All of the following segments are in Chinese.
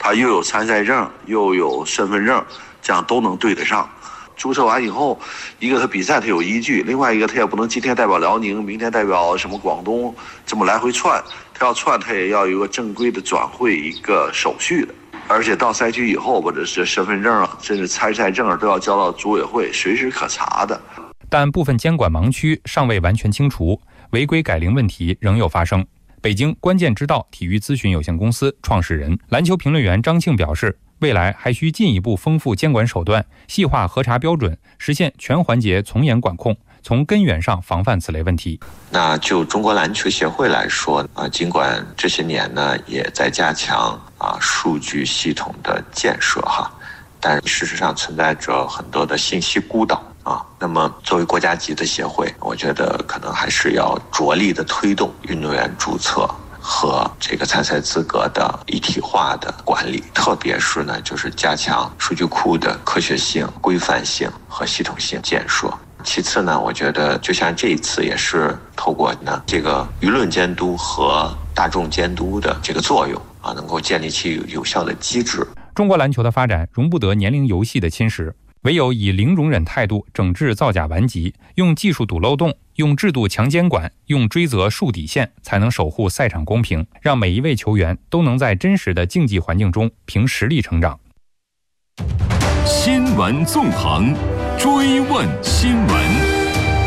他又有参赛证，又有身份证，这样都能对得上。注册完以后，一个他比赛他有依据，另外一个他也不能今天代表辽宁，明天代表什么广东，这么来回窜。他要窜，他也要有一个正规的转会一个手续的。而且到赛区以后，或者是身份证啊，甚至参赛证都要交到组委会，随时可查的。 但部分监管盲区尚未完全清除，违规改铃问题仍有发生。北京关键之道体育咨询有限公司创始人、篮球评论员张庆表示，未来还需进一步丰富监管手段，细化核查标准，实现全环节从严管控，从根源上防范此类问题。 那就中国篮球协会来说尽管这些年呢也在加强数据系统的建设但事实上存在着很多的信息孤岛那么作为国家级的协会，我觉得可能还是要着力的推动运动员注册和这个参赛资格的一体化的管理，特别是呢就是加强数据库的科学性、规范性和系统性建设。其次呢，我觉得就像这一次也是透过呢这个舆论监督和大众监督的这个作用能够建立起有效的机制。 中国篮球的发展容不得年龄游戏的侵蚀，唯有以零容忍态度整治造假顽疾，用技术堵漏洞，用制度强监管，用追责树底线，才能守护赛场公平，让每一位球员都能在真实的竞技环境中凭实力成长。 新闻纵横，追问新闻。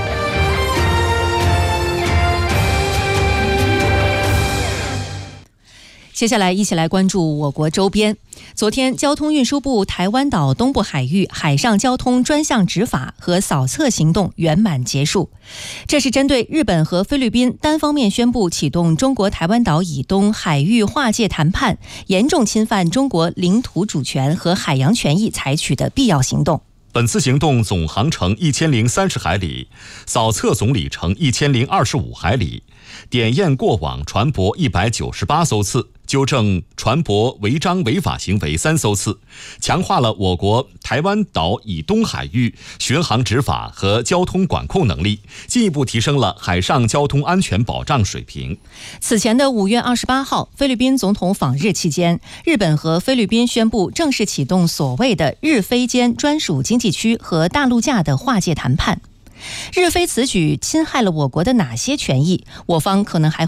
接下来一起来关注我国周边。昨天，交通运输部台湾岛东部海域海上交通专项执法和扫测行动圆满结束。这是针对日本和菲律宾单方面宣布启动中国台湾岛以东海域划界谈判，严重侵犯中国领土主权和海洋权益采取的必要行动。 本次行动总航程1030海里，扫测总里程1025海里，点验过往船舶198艘次，纠正船舶违章违法行为3艘次，强化了我国台湾岛以东海域巡航执法和交通管控能力，进一步提升了海上交通安全保障水平。 此前的5月28号，菲律宾总统访日期间，日本和菲律宾宣布正式启动所谓的日菲间专属经济区和大陆架的划界谈判。日菲此举侵害了我国的哪些权益？我方可能还